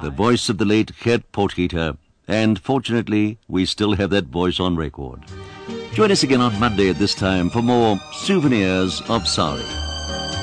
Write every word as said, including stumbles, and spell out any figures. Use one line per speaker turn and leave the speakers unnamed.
the voice of the late Gert Potgieter, and fortunately, we still have that voice on record. Join us again on Monday at this time for more Souvenirs of Sari.